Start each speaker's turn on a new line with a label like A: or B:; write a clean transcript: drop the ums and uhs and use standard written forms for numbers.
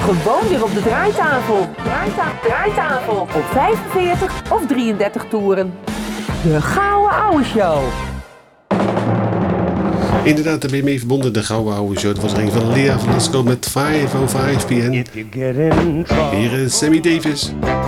A: Gewoon weer op de draaitafel. Draaitafel. Op 45 of 33 toeren. De Gouden Ouwe Show.
B: Inderdaad, daar ben je mee verbonden, de Gouden Ouwe Show. Dat was er een van Lea Velasco met 5:05 p.m. Hier is Sammy Davis.